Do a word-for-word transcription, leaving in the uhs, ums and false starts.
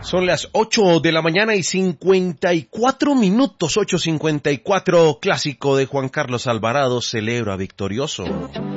Son las ocho de la mañana y cincuenta y cuatro minutos, ocho cincuenta y cuatro, clásico de Juan Carlos Alvarado, celebra victorioso.